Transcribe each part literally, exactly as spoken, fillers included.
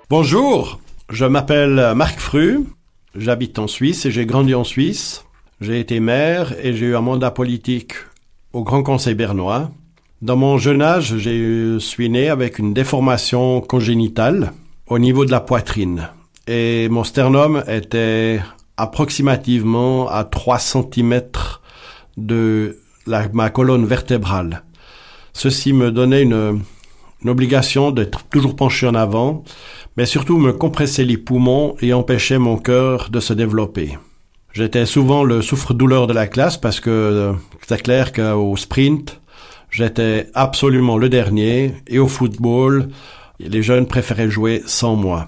Bonjour, je m'appelle Marc Fru, j'habite en Suisse et j'ai grandi en Suisse. J'ai été maire et j'ai eu un mandat politique au Grand Conseil bernois. Dans mon jeune âge, je suis né avec une déformation congénitale au niveau de la poitrine. Et mon sternum était approximativement à trois centimètres de la, ma colonne vertébrale. Ceci me donnait une, une obligation d'être toujours penché en avant, mais surtout me compressait les poumons et empêchait mon cœur de se développer. J'étais souvent le souffre-douleur de la classe parce que euh, c'est clair qu'au sprint, j'étais absolument le dernier et au football, les jeunes préféraient jouer sans moi.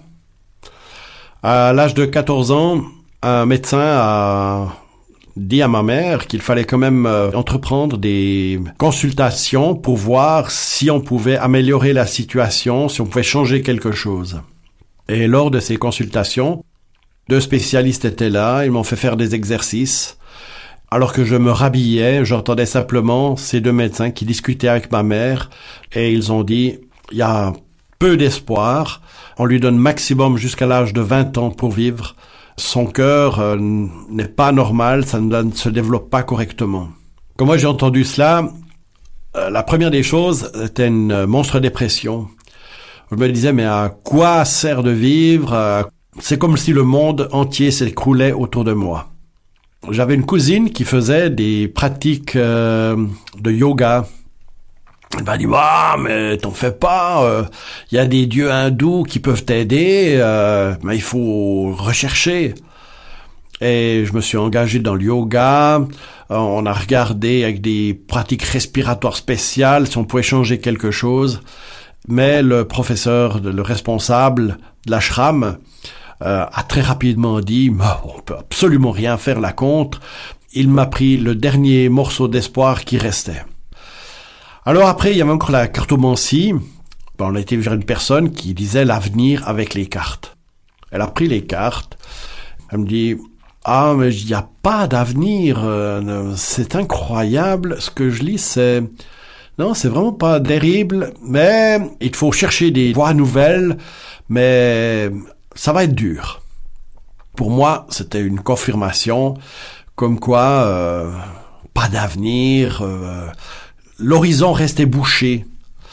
À l'âge de quatorze ans, un médecin a dit à ma mère qu'il fallait quand même euh, entreprendre des consultations pour voir si on pouvait améliorer la situation, si on pouvait changer quelque chose. Et lors de ces consultations, deux spécialistes étaient là, ils m'ont fait faire des exercices. Alors que je me rhabillais, j'entendais simplement ces deux médecins qui discutaient avec ma mère et ils ont dit « il y a peu d'espoir, on lui donne maximum jusqu'à l'âge de vingt ans pour vivre. Son cœur euh, n'est pas normal, ça ne se développe pas correctement. » Quand moi j'ai entendu cela, euh, la première des choses était une monstre dépression. Je me disais « mais à quoi sert de vivre euh, ?» C'est comme si le monde entier s'écroulait autour de moi. J'avais une cousine qui faisait des pratiques euh, de yoga. Elle m'a dit bah, « mais t'en fais pas, il euh, y a des dieux hindous qui peuvent t'aider, euh, mais il faut rechercher. » Et je me suis engagé dans le yoga, on a regardé avec des pratiques respiratoires spéciales si on pouvait changer quelque chose. Mais le professeur, le responsable de l'ashram, Euh, a très rapidement dit « on peut absolument rien faire là contre ». Il m'a pris le dernier morceau d'espoir qui restait. Alors après, il y avait encore la cartomancie. Ben, on a été vers une personne qui disait l'avenir avec les cartes. Elle a pris les cartes. Elle me dit « ah, mais il n'y a pas d'avenir. Euh, c'est incroyable. Ce que je lis, c'est... non, c'est vraiment pas terrible. Mais il faut chercher des voies nouvelles. Mais... ça va être dur. » Pour moi, c'était une confirmation comme quoi euh, pas d'avenir, euh, l'horizon restait bouché.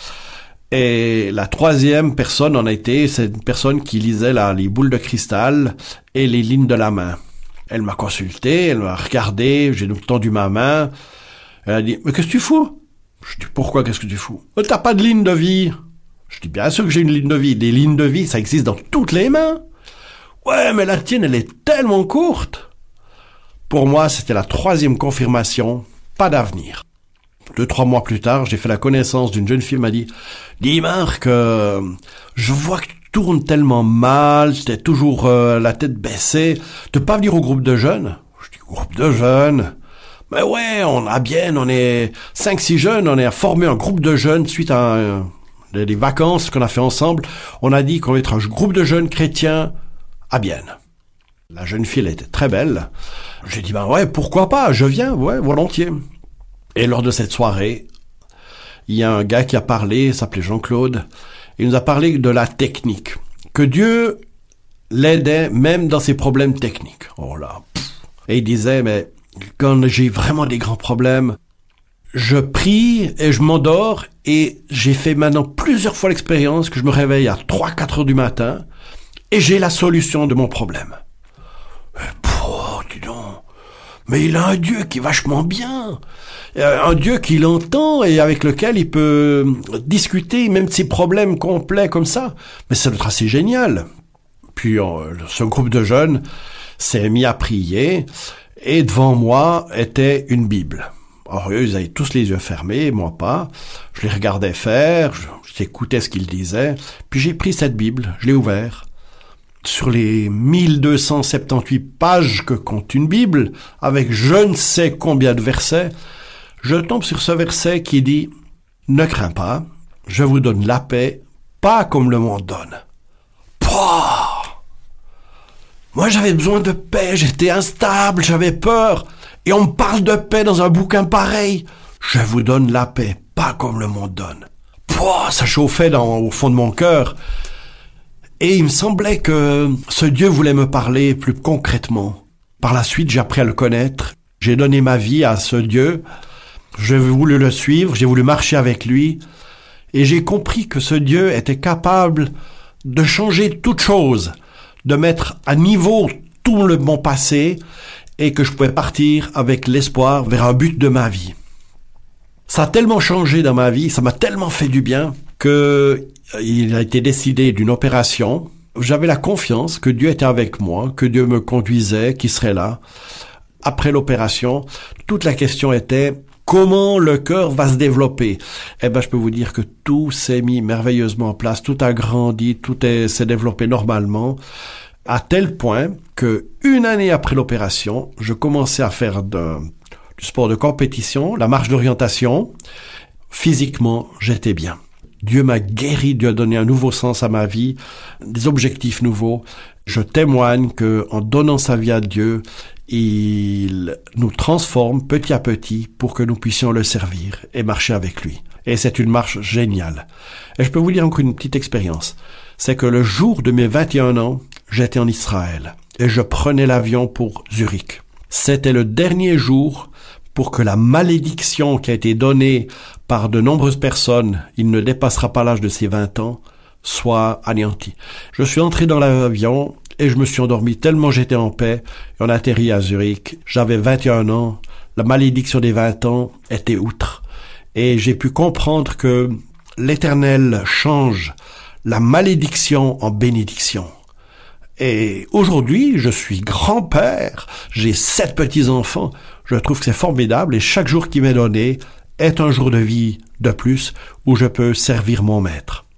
Et la troisième personne en a été, c'est une personne qui lisait là, les boules de cristal et les lignes de la main. Elle m'a consulté, elle m'a regardé, j'ai tendu ma main. Elle a dit « mais qu'est-ce que tu fous ?» Je dis « pourquoi qu'est-ce que tu fous ?»« T'as pas de ligne de vie ?» Je dis, bien sûr que j'ai une ligne de vie. Des lignes de vie, ça existe dans toutes les mains. Ouais, mais la tienne, elle est tellement courte. Pour moi, c'était la troisième confirmation. Pas d'avenir. Deux, trois mois plus tard, j'ai fait la connaissance d'une jeune fille qui m'a dit, dis Marc, euh, je vois que tu tournes tellement mal, tu es toujours euh, la tête baissée. Tu peux pas venir au groupe de jeunes? Je dis, groupe de jeunes? Mais ouais, on a bien, on est cinq, six jeunes, on est à former un groupe de jeunes suite à un... des vacances qu'on a fait ensemble, on a dit qu'on était un groupe de jeunes chrétiens à Bienne. La jeune fille, elle était très belle. J'ai dit, ben ouais, pourquoi pas, je viens, ouais, volontiers. Et lors de cette soirée, il y a un gars qui a parlé, il s'appelait Jean-Claude, il nous a parlé de la technique, que Dieu l'aidait même dans ses problèmes techniques. Oh là, pff. Et il disait, mais quand j'ai vraiment des grands problèmes, je prie et je m'endors et j'ai fait maintenant plusieurs fois l'expérience que je me réveille à trois quatre heures du matin et j'ai la solution de mon problème. Oh, dis donc. Mais il a un Dieu qui est vachement bien. Un Dieu qui l'entend et avec lequel il peut discuter même de ses problèmes complets comme ça. Mais ça doit être assez génial. Puis ce groupe de jeunes s'est mis à prier et devant moi était une Bible. Alors eux, ils avaient tous les yeux fermés, moi pas. Je les regardais faire, j'écoutais ce qu'ils disaient. Puis j'ai pris cette Bible, je l'ai ouverte. Sur les mille deux cent soixante-dix-huit pages que compte une Bible, avec je ne sais combien de versets, je tombe sur ce verset qui dit « Ne crains pas, je vous donne la paix, pas comme le monde donne. » Pouah! Moi j'avais besoin de paix, j'étais instable, j'avais peur. Et on me parle de paix dans un bouquin pareil. Je vous donne la paix, pas comme le monde donne. Pouah, ça chauffait dans, au fond de mon cœur. Et il me semblait que ce Dieu voulait me parler plus concrètement. Par la suite, j'ai appris à le connaître. J'ai donné ma vie à ce Dieu. J'ai voulu le suivre, j'ai voulu marcher avec lui. Et j'ai compris que ce Dieu était capable de changer toute chose, de mettre à niveau tout le mon passé et que je pouvais partir avec l'espoir vers un but de ma vie. Ça a tellement changé dans ma vie, ça m'a tellement fait du bien que il a été décidé d'une opération. J'avais la confiance que Dieu était avec moi, que Dieu me conduisait, qu'il serait là. Après l'opération, toute la question était comment le cœur va se développer. Eh ben, je peux vous dire que tout s'est mis merveilleusement en place, tout a grandi, tout est, s'est développé normalement, à tel point que une année après l'opération, je commençais à faire de, du sport de compétition, la marche d'orientation. Physiquement, j'étais bien. Dieu m'a guéri, Dieu a donné un nouveau sens à ma vie, des objectifs nouveaux. Je témoigne que en donnant sa vie à Dieu, il nous transforme petit à petit pour que nous puissions le servir et marcher avec lui. Et c'est une marche géniale. Et je peux vous dire encore une petite expérience. C'est que le jour de mes vingt et un ans, j'étais en Israël et je prenais l'avion pour Zurich. C'était le dernier jour pour que la malédiction qui a été donnée par de nombreuses personnes, il ne dépassera pas l'âge de ses vingt ans, soit anéantie. Je suis entré dans l'avion et je me suis endormi tellement j'étais en paix. Et on a atterri à Zurich. J'avais vingt et un ans. La malédiction des vingt ans était outre. Et j'ai pu comprendre que l'Éternel change la malédiction en bénédiction. Et aujourd'hui, je suis grand-père. J'ai sept petits-enfants. Je trouve que c'est formidable et chaque jour qui m'est donné est un jour de vie de plus où je peux servir mon maître.